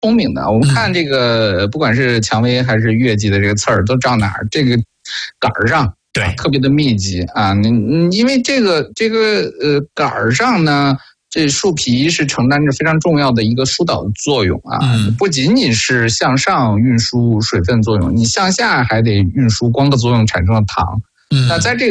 聪明的。我们看这个，不管是蔷薇还是月季的这个刺儿，都长哪儿？这个杆儿上， 对， 特别的密集啊。因为这个杆儿上呢，这树皮是承担着非常重要的一个疏导的作用啊。不仅仅是向上运输水分作用，你向下还得运输光合作用产生的糖。那在这个